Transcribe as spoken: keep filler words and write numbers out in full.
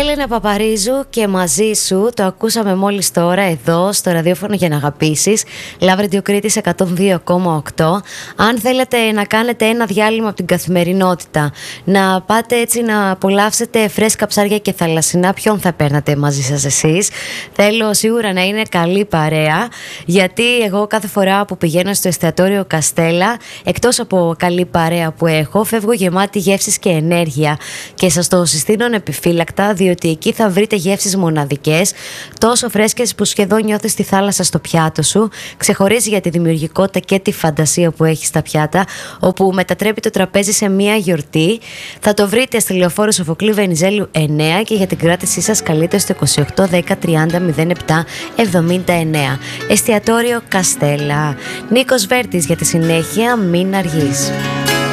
Έλενα Παπαρίζου και Μαζί σου, το ακούσαμε μόλις τώρα εδώ στο ραδιόφωνο για να αγαπήσεις. Love Radio Κρήτης εκατόν δύο κόμμα οκτώ. Αν θέλετε να κάνετε ένα διάλειμμα από την καθημερινότητα, να πάτε έτσι να απολαύσετε φρέσκα ψάρια και θαλασσινά, ποιον θα παίρνατε μαζί σας εσείς? Θέλω σίγουρα να είναι καλή παρέα, γιατί εγώ κάθε φορά που πηγαίνω στο εστιατόριο Καστέλα, εκτός από καλή παρέα που έχω, φεύγω γεμάτη γεύσεις και ενέργεια και σας το συστήνω επιφύλακτα, διότι εκεί θα βρείτε γεύσεις μοναδικές, τόσο φρέσκες που σχεδόν νιώθεις τη θάλασσα στο πιάτο σου. Ξεχωρίζει για τη δημιουργικότητα και τη φαντασία που έχει στα πιάτα, όπου μετατρέπει το τραπέζι σε μία γιορτή. Θα το βρείτε στη Λεωφόρο Σοφοκλή Βενιζέλου εννέα και για την κράτησή σας καλείτε στο είκοσι οκτώ δέκα τριάντα μηδέν επτά εβδομήντα εννέα. Εστιατόριο Καστέλα. Νίκος Βέρτης για τη συνέχεια, μην αργείς.